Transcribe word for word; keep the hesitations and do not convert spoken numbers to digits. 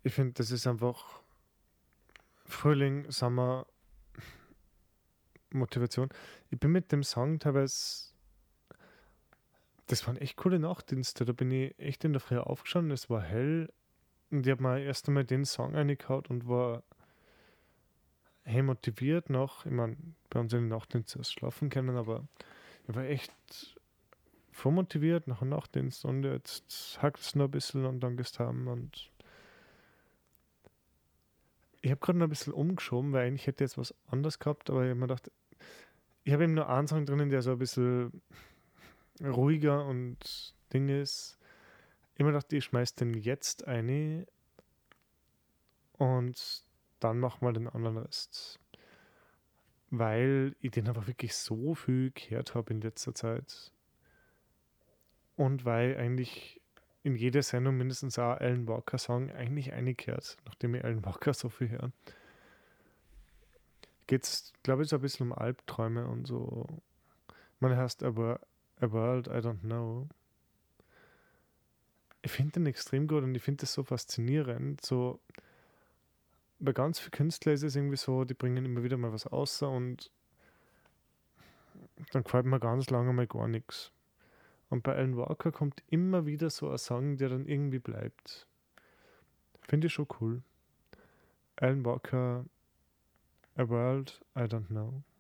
Ich finde, das ist einfach Frühling, Sommer, Motivation. Ich bin mit dem Song teilweise, das waren echt coole Nachtdienste. Da bin ich echt in der Früh aufgestanden, es war hell und ich habe mir erst einmal den Song reingehauen und war hey motiviert noch. Ich meine, bei uns in den Nachtdienst erst schlafen können, aber ich war echt voll motiviert nach dem Nachtdienst und jetzt hackt es noch ein bisschen und dann gehst du heim und ich habe gerade noch ein bisschen umgeschoben, weil eigentlich hätte ich jetzt was anderes gehabt, aber ich habe mir gedacht, ich habe eben nur einen Song drinnen, der so ein bisschen ruhiger und Ding ist. Ich habe mir gedacht, ich schmeiß den jetzt ein und dann machen wir den anderen Rest. Weil ich den einfach wirklich so viel gehört habe in letzter Zeit. Und weil eigentlich in jeder Sendung mindestens auch Alan Walker Song eigentlich eingekehrt, nachdem ich Alan Walker so viel höre. Geht es, glaube ich, so ein bisschen um Albträume und so. Man heißt aber A World I Don't Know. Ich finde den extrem gut und ich finde das so faszinierend. So, bei ganz vielen Künstlern ist es irgendwie so, die bringen immer wieder mal was raus und dann gefällt mir ganz lange mal gar nichts. Und bei Alan Walker kommt immer wieder so ein Song, der dann irgendwie bleibt. Finde ich schon cool. Alan Walker, A World I Don't Know.